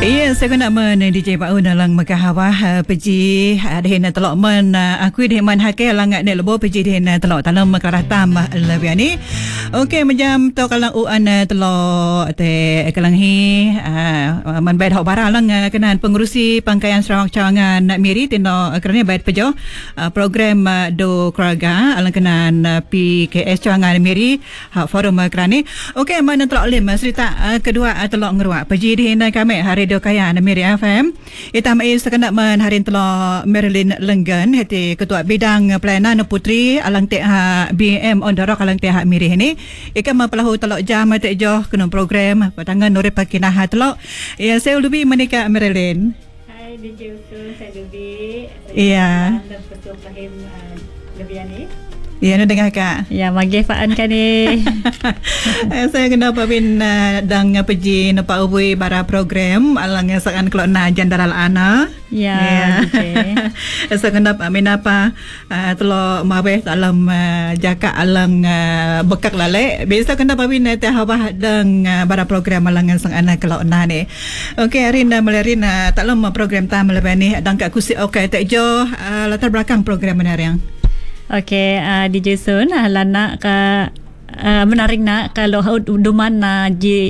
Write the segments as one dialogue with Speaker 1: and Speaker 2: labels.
Speaker 1: Iya, saya nak DJ Pau dalam makahawah peji dehin telok aku dehin hakai langat ne lebo peji dehin telok dalam makarah tam lebih ni. Okey, macam tu kalau uan telok te kalang hi man baik hok barang lang kenan pengurusi pangkaian Sarawak Cawangan Miri tino kerana baik pejo program do keluarga alang kenan PKS Cawangan Miri forum kerani. Okey, mana telok lim cerita kedua telok ngeruak peji dehin kami hari kaya Miri FM. Itam sekendak men harin telok Marilyn Lenggan hati ketua bidang pelayanan putri alang teh BM on darok alang teh Miri ini. Ikan mapelahu telok jam teh joh kena program patangan nore pakinah telok. Ya saya lebih menikah Marilyn.
Speaker 2: Hai DJ Usul, saya lebih.
Speaker 1: Iya.
Speaker 2: Dan ketua Fahim lebih ni.
Speaker 1: Ya, nak dengar Kak?
Speaker 2: Ya, magi faan kan ni.
Speaker 1: Saya kena pawin dang peji nampak ubui bara program alang sakan kelok na jandaral ana.
Speaker 2: Ya, okay.
Speaker 1: Saya kena pamin apa telok maweh dalam jaka alang bekak lale. Biasa kena pawin teh hawah dang bara program alang sang ana kelok na ni. Okey, hari ni melerin tak lama program tam lepas ni dang kat kusi okey tak jo latar belakang program menariang.
Speaker 2: Okey, DJ Sun lana ka menarik nak kalau duman na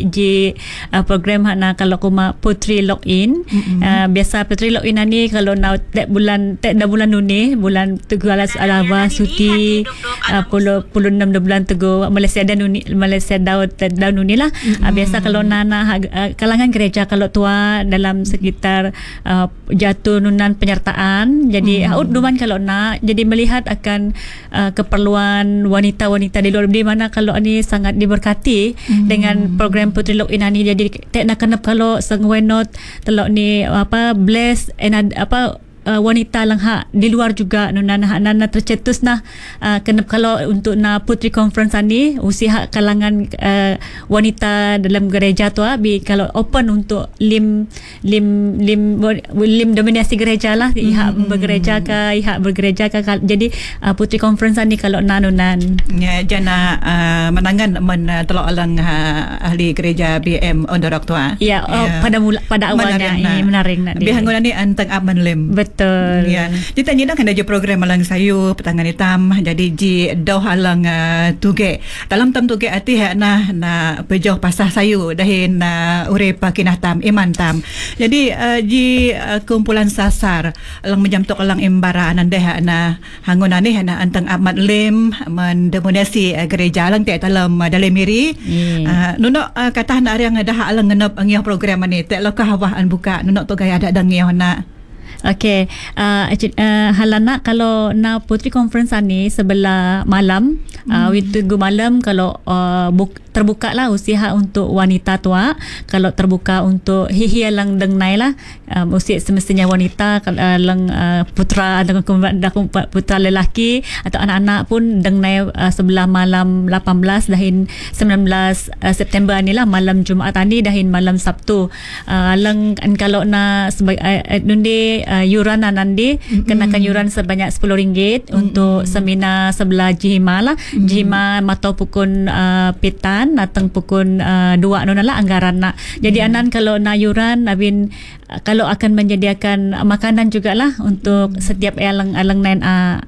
Speaker 2: program na kalau kuma putri login biasa putri login ni kalau na bulan ni bulan teguh alas alawa suti 16 bulan teguh Malaysia dan Malaysia daun ni lah. Biasa kalau nana kalangan gereja kalau tua dalam sekitar jatuh nunan penyertaan jadi duman kalau nak jadi melihat akan keperluan wanita-wanita di luar di mana kalau ni sangat diberkati dengan program Putri Login ni jadi tak nak kena kalau sengwenot telok ni bless and wanita lang di luar juga nana tercetus nah kena kalau untuk na putri conference ni usia kalangan wanita dalam gereja tu kalau open untuk lim dominasi gereja lah ihak bergereja jadi putri conference ni kalau nanunan
Speaker 1: ya jana menangan telok alang ahli gereja BM Ondorok tua
Speaker 2: ya pada awalnya menarik nak
Speaker 1: bihangunan ni antang aman lim
Speaker 2: betul.
Speaker 1: Ya. Jadi tanya dah kan ada program alang sayu petangan hitam jadi ji doh alang tuge. Dalam tam tuge ati na pejoh pasah sayu dahin urip kinah tam iman tam. Jadi ji kumpulan sasar alang menjamtok alang embara nandeh na hangunan ni na antang amat lim mendominasi gereja alang te dalam dalam Miri. Nuno kata na yang dah alang ngenop ngiah program ni te lokah hawahan buka nuno tu gaya ada ngiah na.
Speaker 2: Okey, halana kalau na putri conference ni sebelah malam, tunggu malam kalau terbuka lah usia untuk wanita tua, kalau terbuka untuk hihi lang dengnai lah usia semestinya wanita lang putra putra lelaki atau anak-anak pun dengnai sebelah malam 18 dahin 19 September ni lah malam Jumaat ni dahin malam Sabtu lang kalau na sebagai nundi yuran nanti kenakan yuran sebanyak RM10 untuk seminar sebelah Jihima lah Jihima matau pukul pitan natang pukul 2 nona lah anggaran nak jadi anan kalau na yuran abin kalau akan menyediakan makanan jugalah untuk setiap alang nain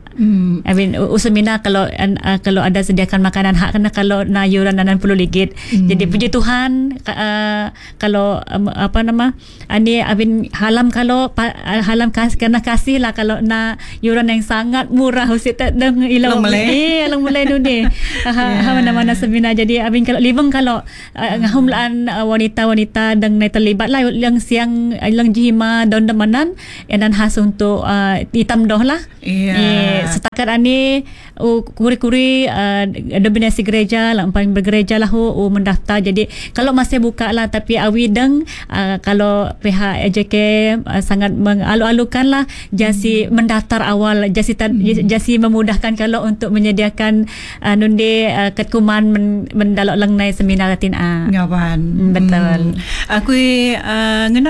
Speaker 2: abin seminar kalau ada sediakan makanan hak kena kalau na yuran RM60 jadi puji Tuhan kalau apa nama ani abin halam kalau halam kena kasih lah kalau na yuran yang sangat murah usit tak deng ilang mulai ni mana-mana seminar jadi abin kalau libeng kalau ngahumlaan wanita-wanita deng na terlibat lah yang siang ilang Jihima daun demanan dan khas untuk hitam doh lah setakat ani kuri-kuri dominasi gereja lah paling bergereja lah mendaftar jadi kalau masih buka lah tapi awi deng kalau pihak AJK sangat mengalu-alukan lah jasi mendaftar awal jasi memudahkan kalau untuk menyediakan nundi ketkuman mendalok lengnai seminar latin
Speaker 1: ngawan
Speaker 2: betul
Speaker 1: aku ngenapa lagi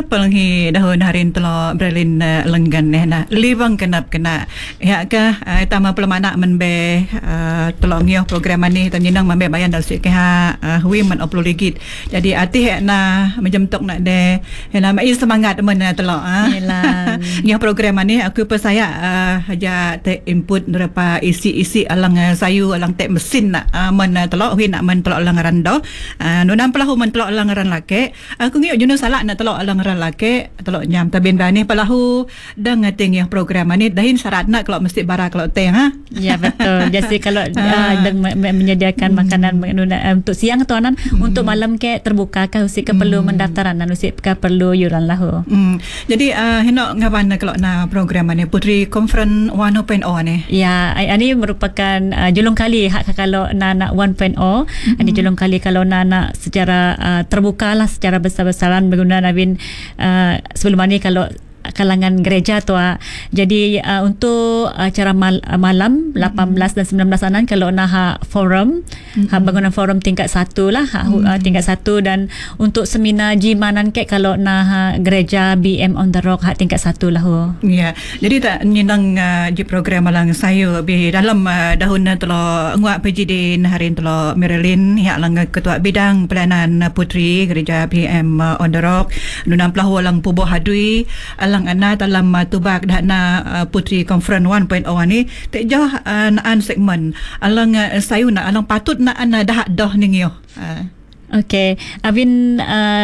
Speaker 1: ni dahun harin telo Berlin lenggan nah libang kenap kena ya ka tama pelamanak menbe telo ngioh program ni tanjinang membe bayan dal sik ha hui man 10 ringgit. Jadi atih na macam tok nak de hena mai semangat men telo
Speaker 2: Yalah.
Speaker 1: ngioh program ni aku persaya aja te input nerapa isi alang sayu alang te mesin nak men telo hui nak men telo langaran do nunam pelahu men telo langaran lake aku ngio juno salah nak telo langaran lake telo nyam tabin bani pelahu dang ngateng yang program ni dahin syarat nak kalau mesti bara kalau teh
Speaker 2: Ya betul. Jadi kalau menyediakan makanan untuk siang tu anan untuk malam ke terbuka kah usik ke perlu mendaftaran dan usik ke perlu yuran lahu.
Speaker 1: Jadi henok ngawan kalau na program ni Putri Conference 1.0 ni.
Speaker 2: Ya, ini merupakan julung kali hak kalau nak 1.0. Ini julung kali kalau nak secara terbuka lah secara besar-besaran menggunakan sebelum ini kalau kalangan gereja tu. Jadi untuk acara malam 18 dan 19 anan kalau nak forum bangunan forum tingkat 1 lah tingkat 1 dan untuk seminar jimanan ke kalau nak gereja BM on the Rock tingkat 1 lah.
Speaker 1: Ya. Jadi tak nyinang di program malang saya bi dalam dahun telo nguak PJD harin telo Marilyn ya lang ketua bidang pelayanan putri gereja BM on the Rock nunam pelahu lang pubo hadui alang ana dalam tubak dana Putri Conference 1.0 ni tak jauh naan segmen alang sayu nak alang patut nak ana dah doh ningyo.
Speaker 2: Okey, Abin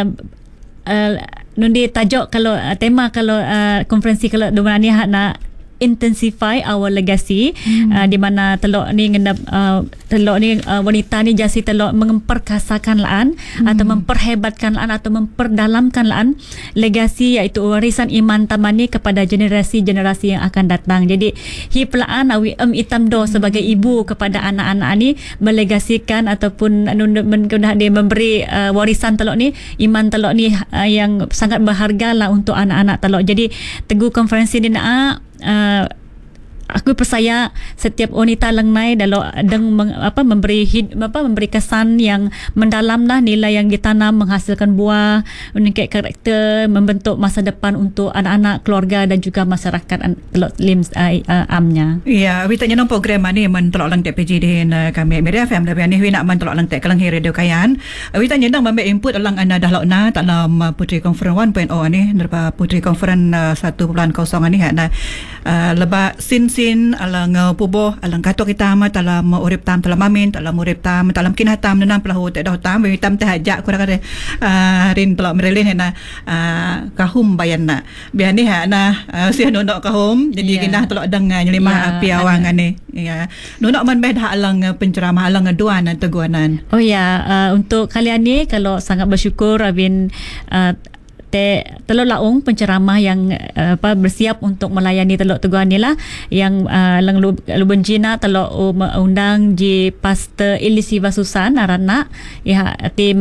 Speaker 2: nundi tajuk kalau tema kalau konferensi kalau dua ni nak intensify our legacy di mana telok ni wanita ni jasi telok memperkasakan laan atau memperhebatkan laan atau memperdalamkan laan legasi iaitu warisan iman tamani kepada generasi-generasi yang akan datang. Jadi hi pelaan awi itam do sebagai ibu kepada anak-anak ni melegasikan ataupun dia memberi warisan telok ni iman telok ni yang sangat berharga lah untuk anak-anak telok. Jadi teguh konferensi ni nak aku percaya setiap wanita lengnai dalam memberi kesan yang mendalam lah nilai yang ditanam menghasilkan buah meningkat karakter membentuk masa depan untuk anak-anak keluarga dan juga masyarakat amnya.
Speaker 1: Ya, we tanya nang program ni men telok lang DPJ din kami Media FM dah ni nak men telok lang tek kelang radio kayan. We tanya nang membe input lang anda dah lokna dalam Putri Conference 1.0 ni nerpa Putri Conference 1.0 ni na leba sin alang puboh alang kato kita amat dalam urip tam dalam mamin dalam urip tam dalam kinatam nanam pelahu tak dah tam we tam teh ajak kurang ada rin telok Marilyn na kahum bayan na biar ni na sia nonok kahum jadi kinah telok dang nyelimah api awangan ni ya nonok man beh alang penceramah alang duan teguanan.
Speaker 2: Oh ya, untuk kalian ni kalau sangat bersyukur Abin telok laung penceramah yang bersiap untuk melayani telok teguhan ni lah yang lang lubenjina telok undang ji Pastor Elisiva Susan arana ya ti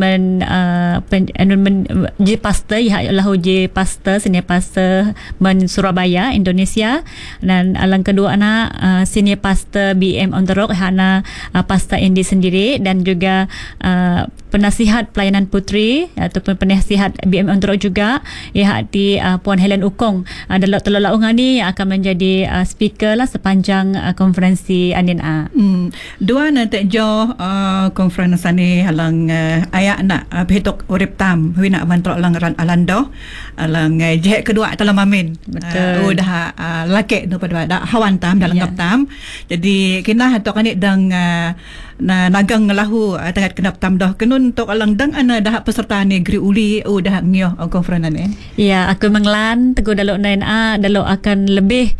Speaker 2: ji pastor ya lahu ji pastor senior pastor men Surabaya Indonesia dan alang kedua anak senior pastor BM on the Rock hana pastor Indi sendiri dan juga penasihat pelayanan putri ataupun penasihat BM on the Rock juga ya di Puan Helen Ukong dalam telok laungan ni akan menjadi speaker lah sepanjang konferensi anin
Speaker 1: dua nanti jo konferensi ni halang ayak nak betok urip tam wi nak bantrok lang alando alang je kedua dalam mamin udah laki tu pada dak hawan tam dalam ngap tam jadi kena hatok ni dang na nagang lahu tangat kenap tam dah kenun tok alang dang ana dah peserta ni gri uli dah ngio konferensi ni.
Speaker 2: Ya, aku menglan teguh dalok 9A dalok akan lebih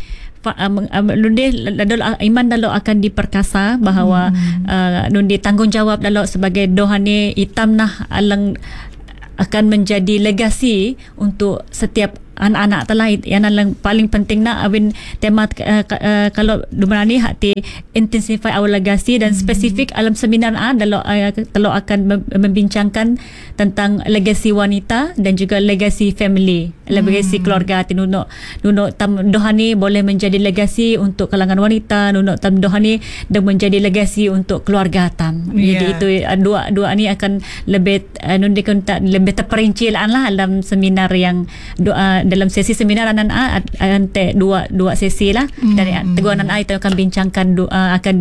Speaker 2: iman dalok akan diperkasa bahawa nundi tanggungjawab dalok sebagai dohane hitam nah alang akan menjadi legasi untuk setiap anak-anak telah yang lang paling penting na awin tema kalau dumanani hati intensify our legacy dan spesifik alam seminar telo akan membincangkan tentang legasi wanita dan juga legasi family, legasi keluarga. Nuno tam dohani boleh menjadi legasi untuk kalangan wanita, nuno tam dohani dan menjadi legasi untuk keluarga tam. Jadi itu dua ni akan lebih lebih terperinci lah dalam seminar yang dalam sesi seminar ante dua sesi lah. Dan teguan itu akan bincangkan akan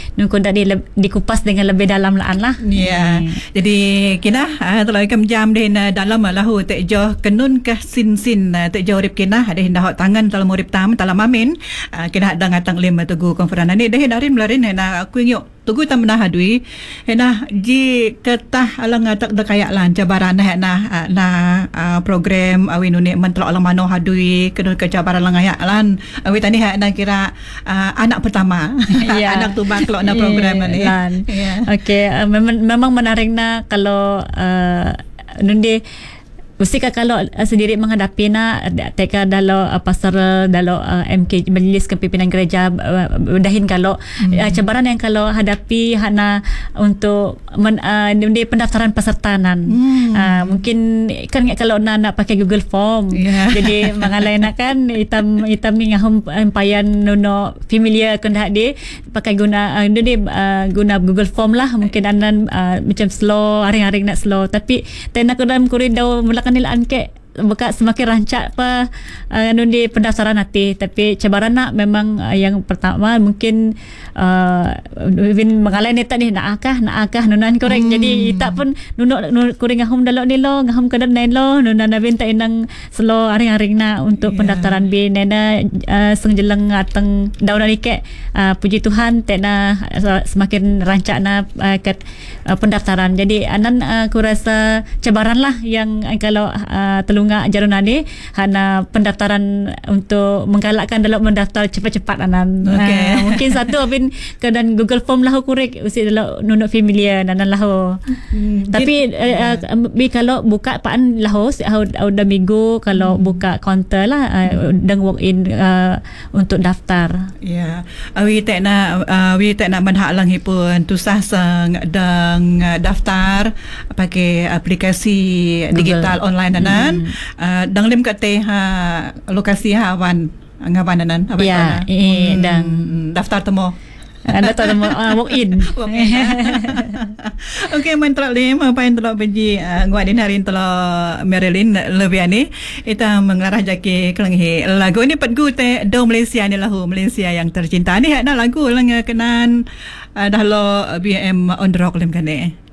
Speaker 2: dikupas dengan lebih dalam lah.
Speaker 1: Jadi kina kalau ikam jam din dalam lahu tekjo kenun ke sin tekjo urip kina ada hendak tangan dalam urip tam dalam amin kina dang atang lima tugu konferan ni dah hendarin melarin hena aku ingin tugu tam nah hadui hena ji ketah alang tak dekayak lan cabaran na program awin uni mentelok lamano hadui kenun ke cabaran langayak lan awi tani na kira anak pertama anak tu bang kalau na program ni.
Speaker 2: Okey, memang menarik na kalau nundi mesti kalau sendiri menghadapi teka dalam pasar dalam MK Majlis Kepimpinan Gereja dahin kalau cabaran yang kalau hadapi hana untuk pendaftaran pesertanan. Mungkin kan kalau nak pakai Google Form. Jadi mengalai kan hitam ni ngahum payan nuno familiar kan di pakai guna Google Form lah. Mungkin anan macam slow haring-haring nak slow tapi nak dalam koridor nilaan ke buka semakin rancak di pendaftaran nanti. Tapi cabaran memang yang pertama mungkin mengalai ni tak ni nak akah nunan korek. Jadi tak pun nunuk kuring ngahum dalok ni lo ngahum kadan nain lo nunan nabin tak inang slow haring-haring untuk pendaftaran bin nena sengjelang ateng daun ni ke puji Tuhan tak semakin rancak kat pendaftaran. Jadi anan aku rasa cabaran lah yang kalau telung jarunani hana pendaftaran untuk menggalakkan dalam mendaftar cepat-cepat anan. Mungkin satu abin kedan Google Form lahu kurek usi dalam nunuk familiar anan lahu. Tapi kalau buka paan lahu udah minggu kalau buka counter lah dan walk in untuk daftar.
Speaker 1: Awi tak nak manhak lang hipun tusah sang dang daftar pakai aplikasi digital online anan. Dang lim kat lokasi awan ngawan anan apa dan daftar temo walk in. Okey, mentelak lim apa yang telak benji nguat din hari telak Marilyn Leviani ita mengarah jaki kelenghi lagu ni petgu te do Malaysia ni lahu Malaysia yang tercinta ni nak lagu lang kenan dah lo BM on rock lim kan ni.